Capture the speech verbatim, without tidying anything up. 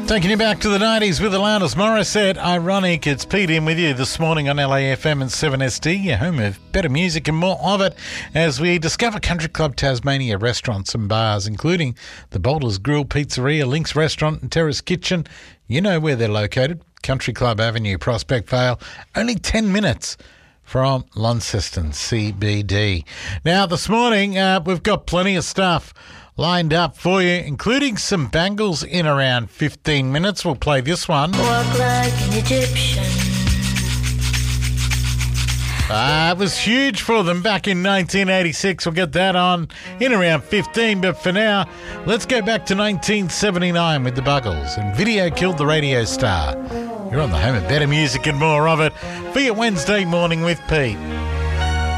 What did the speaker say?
Taking you back to the nineties with Alanis Morissette. Ironic, it's Pete in with you this morning on L A F M and seven S D, your home of better music and more of it, as we discover Country Club Tasmania restaurants and bars, including the Boulders Grill Pizzeria, Links Restaurant and Terrace Kitchen. You know where they're located, Country Club Avenue, Prospect Vale, only ten minutes from Launceston C B D. Now, this morning, uh, we've got plenty of stuff lined up for you, including some bangles in around fifteen minutes. We'll play this one. Walk like an Egyptian. Uh, it was huge for them back in nineteen eighty-six. We'll get that on in around fifteen. But for now, let's go back to nineteen seventy-nine with the Buggles and Video Killed the Radio Star. You're on the home of better music and more of it for your Wednesday morning with Pete.